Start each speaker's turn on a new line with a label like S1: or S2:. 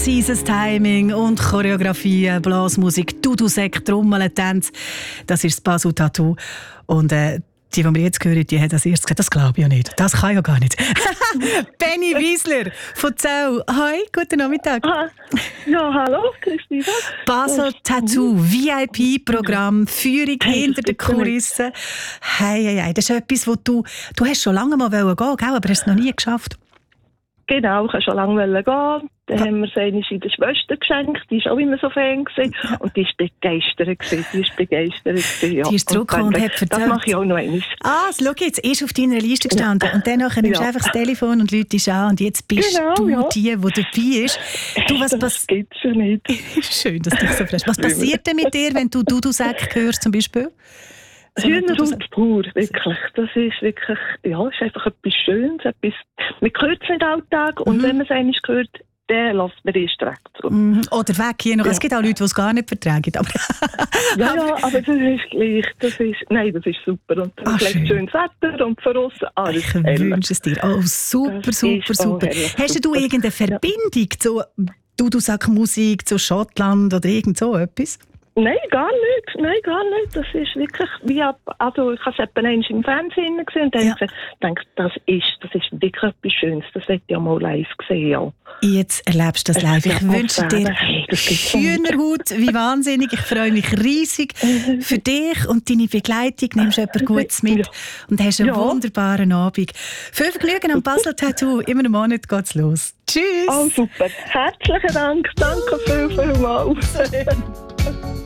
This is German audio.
S1: Präzises Timing und Choreografie, Blasmusik, Dudelsäck, Trommeln, Tanz. Das ist das Basel Tattoo. Und die wir jetzt hören, die hat als erstes gesagt, das glaube ich ja nicht. Das kann ja gar nicht. Benny Wiesler von Zell. Hi, guten Nachmittag.
S2: Ja, hallo, Christina.
S1: Basel Tattoo, VIP-Programm, Führung hinter den Kulissen. Hey, das ist etwas, wo du hast schon lange mal gehen wollen, gell? Aber hast es noch nie geschafft.
S2: Genau, ich wollte schon lange gehen. Dann haben wir es einmal in der Schwester geschenkt. Die war auch immer so Fan. Und die war begeistert. Ja.
S1: Die ist zurückgekommen und hat erzählt.
S2: Das mache ich auch noch einmal.
S1: Schau jetzt, ist auf deiner Liste gestanden. Und dann nimmst du einfach das Telefon und läutest an. Und jetzt bist du die dabei ist.
S2: Das geht schon nicht.
S1: Schön, dass du dich so freust. Was passiert denn mit dir, wenn du Dudelsäck hörst zum Beispiel?
S2: Hühnerhaut pur, wirklich. Das ist wirklich, ja, ist einfach etwas Schönes. Man hört es nicht alltag und wenn man es einmal hört, dann lässt man es direkt zurück.
S1: Oder weg hier noch. Ja. Es gibt auch Leute, die es gar nicht vertragen. Aber
S2: aber das ist gleich. Das ist super. Und dann vielleicht schönes Wetter und von außen alles.
S1: Ich wünsche es dir. Oh, super. Hast du irgendeine Verbindung zu Dudelsackmusik, zu Schottland oder irgend so etwas?
S2: Nein, gar nicht. Das ist wirklich wie ich habe es etwa einmal im Fernsehen gesehen und dann gedacht, das ist wirklich etwas Schönes. Das hätte ich auch mal live gesehen. Ja.
S1: Jetzt erlebst du das live. Ich wünsche dir Hühnerhaut wie wahnsinnig. Ich freue mich riesig für dich und deine Begleitung. Nimmst jemand Gutes mit und hast einen wunderbaren Abend. Viel Vergnügen am Basel Tattoo. In einem Monat geht's los. Tschüss.
S2: Oh, super. Herzlichen Dank. Danke vielmals.